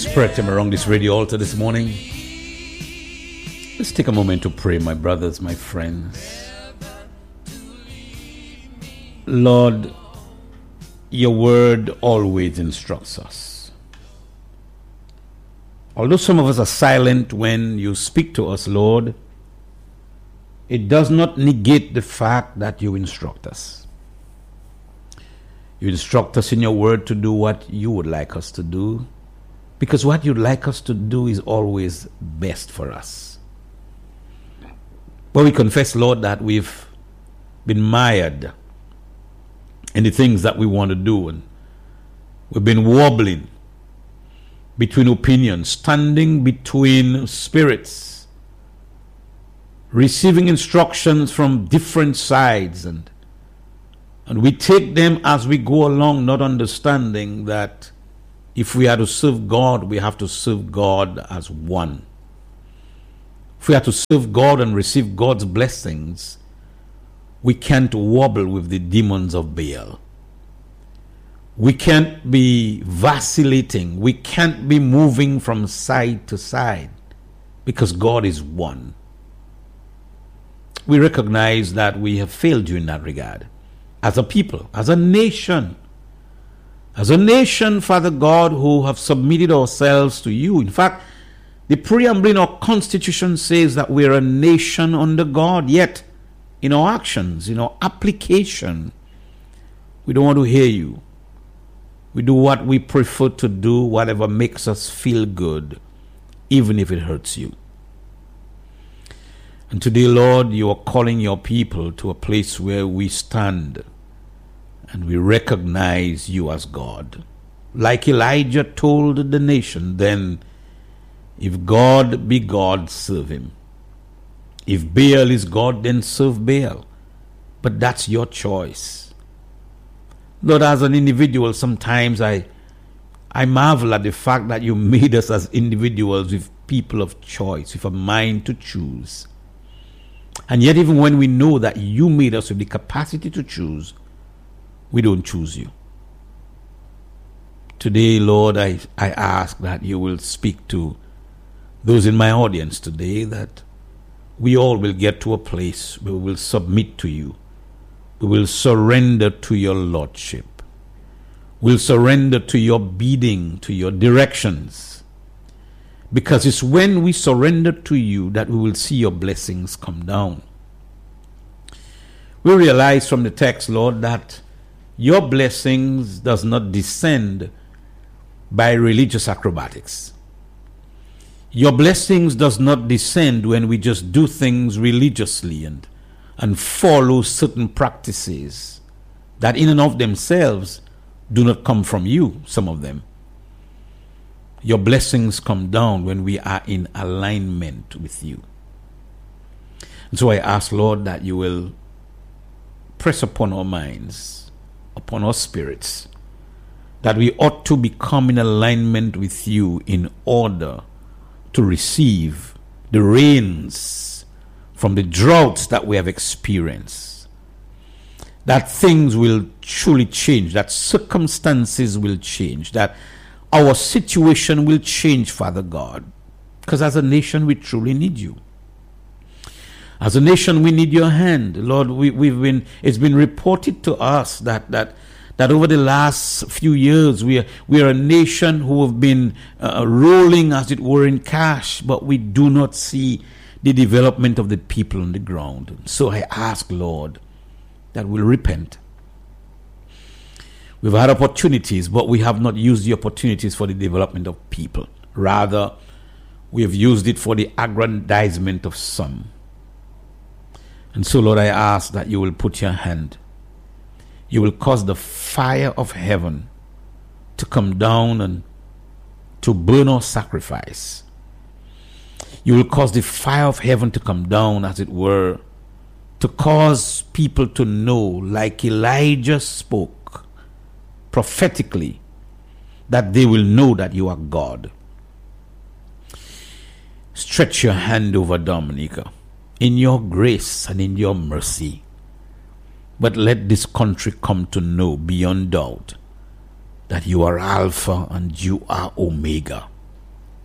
Spread them around this radio altar this morning. Let's take a moment to pray, my brothers, my friends. Lord, your word always instructs us. Although some of us are silent when you speak to us, Lord, it does not negate the fact that you instruct us. You instruct us in your word to do what you would like us to do, because what you'd like us to do is always best for us. But we confess, Lord, that we've been mired in the things that we want to do, and we've been wobbling between opinions, standing between spirits, receiving instructions from different sides, and we take them as we go along, not understanding that if we are to serve God, we have to serve God as one. If we are to serve God and receive God's blessings, we can't wobble with the demons of Baal. We can't be vacillating. We can't be moving from side to side, because God is one. We recognize that we have failed you in that regard. As a people, as a nation, Father God, who have submitted ourselves to you. In fact, the preamble in our constitution says that we're a nation under God, yet in our actions, in our application, we don't want to hear you. We do what we prefer to do, whatever makes us feel good, even if it hurts you. And today, Lord, you are calling your people to a place where we stand and we recognize you as God. Like Elijah told the nation, then, if God be God, serve him. If Baal is God, then serve Baal. But that's your choice. Lord, as an individual, sometimes I marvel at the fact that you made us as individuals with people of choice, with a mind to choose. And yet, even when we know that you made us with the capacity to choose, we don't choose you. Today, Lord, I ask that you will speak to those in my audience today, that we all will get to a place where we will submit to you. We will surrender to your lordship. We'll surrender to your bidding, to your directions. Because it's when we surrender to you that we will see your blessings come down. We realize from the text, Lord, that your blessings does not descend by religious acrobatics. Your blessings does not descend when we just do things religiously and follow certain practices that in and of themselves do not come from you, some of them. Your blessings come down when we are in alignment with you. And so I ask, Lord, that you will press upon our minds, upon our spirits, that we ought to become in alignment with you in order to receive the rains from the droughts that we have experienced. That things will truly change, that circumstances will change, that our situation will change, Father God. Because as a nation, we truly need you. As a nation, we need your hand. Lord, it's been reported to us that over the last few years, we are a nation who have been rolling, as it were, in cash, but we do not see the development of the people on the ground. So I ask, Lord, that we'll repent. We've had opportunities, but we have not used the opportunities for the development of people. Rather, we have used it for the aggrandizement of some. And so, Lord, I ask that you will put your hand. You will cause the fire of heaven to come down and to burn our sacrifice. You will cause the fire of heaven to come down, as it were, to cause people to know, like Elijah spoke prophetically, that they will know that you are God. Stretch your hand over Dominica in your grace and in your mercy. But let this country come to know beyond doubt that you are Alpha and you are Omega.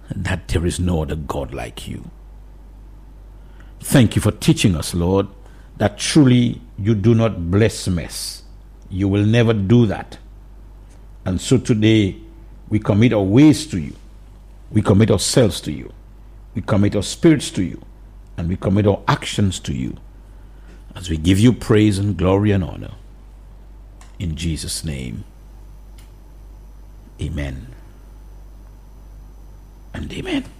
that there is no other God like you. Thank you for teaching us, Lord, that truly you do not bless mess. You will never do that. And so today, we commit our ways to you. We commit ourselves to you. We commit our spirits to you. And we commit our actions to you, as we give you praise and glory and honor. In Jesus' name, amen and amen.